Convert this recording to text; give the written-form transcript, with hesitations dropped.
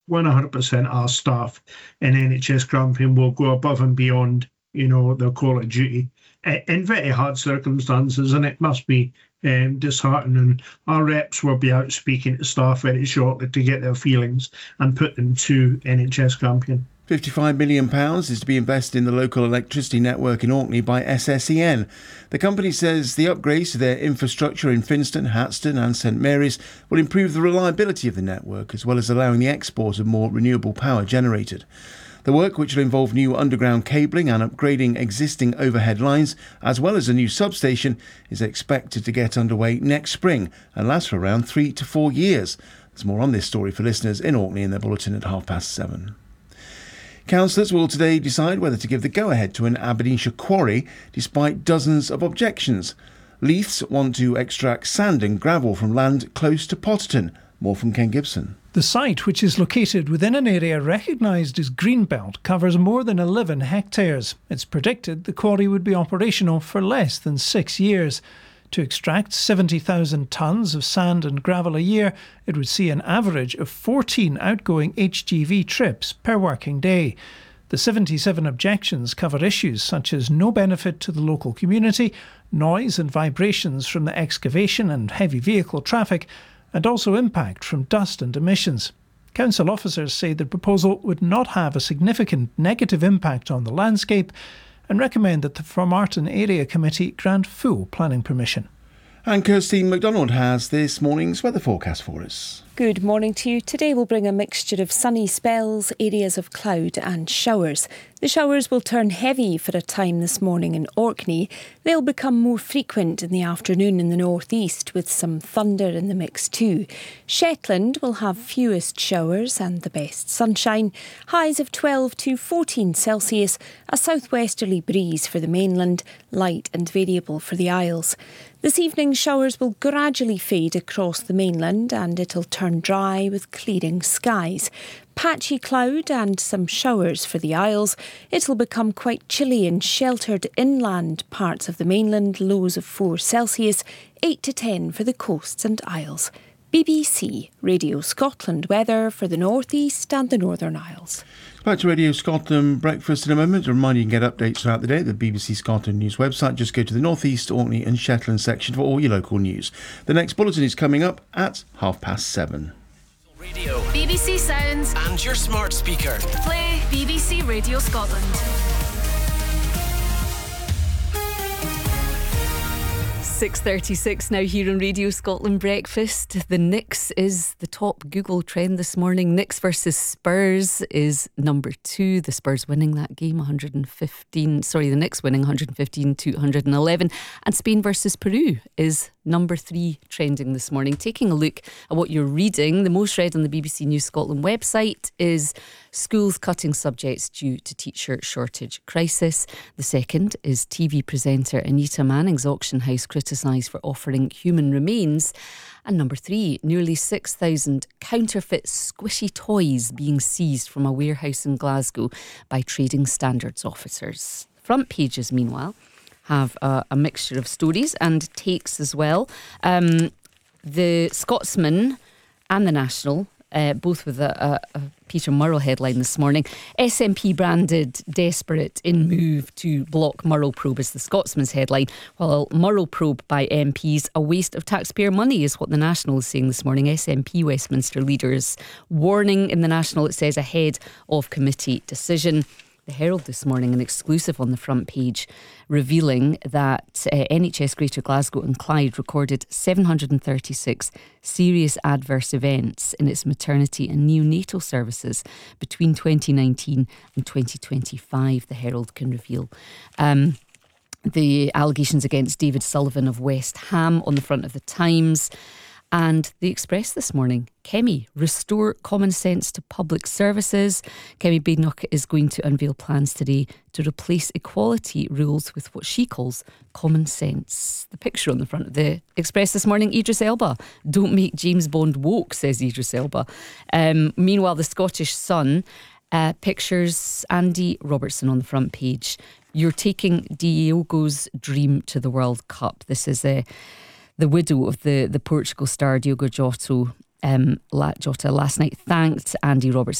100% our staff in NHS Grampian will go above and beyond, their call of duty in very hard circumstances, and it must be disheartening. Our reps will be out speaking to staff very shortly to get their feelings and put them to NHS Grampian. £55 million is to be invested in the local electricity network in Orkney by SSEN. The company says the upgrades to their infrastructure in Finston, Hatston and St Mary's will improve the reliability of the network, as well as allowing the export of more renewable power generated. The work, which will involve new underground cabling and upgrading existing overhead lines, as well as a new substation, is expected to get underway next spring and last for around 3 to 4 years. There's more on this story for listeners in Orkney in their bulletin at 7:30. Councillors will today decide whether to give the go-ahead to an Aberdeenshire quarry, despite dozens of objections. Leiths want to extract sand and gravel from land close to Potterton. More from Ken Gibson. The site, which is located within an area recognised as Greenbelt, covers more than 11 hectares. It's predicted the quarry would be operational for less than 6 years. To extract 70,000 tonnes of sand and gravel a year, it would see an average of 14 outgoing HGV trips per working day. The 77 objections cover issues such as no benefit to the local community, noise and vibrations from the excavation and heavy vehicle traffic, and also impact from dust and emissions. Council officers say the proposal would not have a significant negative impact on the landscape and recommend that the Formartine Area Committee grant full planning permission. And Kirstine MacDonald has this morning's weather forecast for us. Good morning to you. Today will bring a mixture of sunny spells, areas of cloud and showers. The showers will turn heavy for a time this morning in Orkney. They'll become more frequent in the afternoon in the northeast, with some thunder in the mix too. Shetland will have fewest showers and the best sunshine. Highs of 12 to 14 Celsius, a southwesterly breeze for the mainland, light and variable for the Isles. This evening, showers will gradually fade across the mainland and it'll turn dry with clearing skies. Patchy cloud and some showers for the Isles. It'll become quite chilly in sheltered inland parts of the mainland, lows of 4 Celsius, 8 to 10 for the coasts and Isles. BBC Radio Scotland weather for the North East and the Northern Isles. Back to Radio Scotland breakfast in a moment. A reminder, you can get updates throughout the day at the BBC Scotland News website. Just go to the North East, Orkney and Shetland section for all your local news. The next bulletin is coming up at 7:30. Radio, BBC Sounds and your smart speaker. Play BBC Radio Scotland. 6:36 now here on Radio Scotland Breakfast. The Knicks is the top Google trend this morning. Knicks versus Spurs is number 2. The Spurs winning that game the Knicks winning 115 to 111. And Spain versus Peru is number 3 trending this morning. Taking a look at what you're reading, the most read on the BBC News Scotland website is schools cutting subjects due to teacher shortage crisis. The second is TV presenter Anita Manning's auction house criticised for offering human remains. And number 3, nearly 6,000 counterfeit squishy toys being seized from a warehouse in Glasgow by trading standards officers. Front pages, meanwhile, have a mixture of stories and takes as well. The Scotsman and the National, both with a Peter Murrell headline this morning. SNP branded desperate in move to block Murrell probe is the Scotsman's headline, while Murrell probe by MPs a waste of taxpayer money is what the National is saying this morning. SNP Westminster leaders warning in the National, it says, ahead of committee decision. The Herald this morning, an exclusive on the front page, revealing that NHS Greater Glasgow and Clyde recorded 736 serious adverse events in its maternity and neonatal services between 2019 and 2025, the Herald can reveal. The allegations against David Sullivan of West Ham on the front of the Times. And the Express this morning, Kemi, restore common sense to public services. Kemi Badenoch is going to unveil plans today to replace equality rules with what she calls common sense. The picture on the front of the Express this morning, Idris Elba. Don't make James Bond woke, says Idris Elba. Meanwhile, the Scottish Sun pictures Andy Robertson on the front page. You're taking Diogo's dream to the World Cup. This is the widow of the Portugal star Diogo Jota last night thanked Andy Robertson